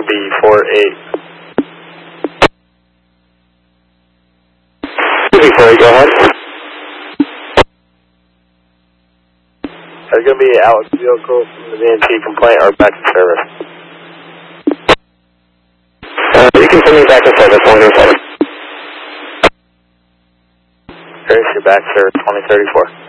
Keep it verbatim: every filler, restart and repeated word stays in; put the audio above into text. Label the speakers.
Speaker 1: to be four eight.
Speaker 2: two B four eight, go ahead.
Speaker 1: There's going to be Alex vehicle from the V N T complaint or back to service.
Speaker 2: Uh, you can send me back to service, one zero seven.
Speaker 1: Here's your back service, twenty thirty-four.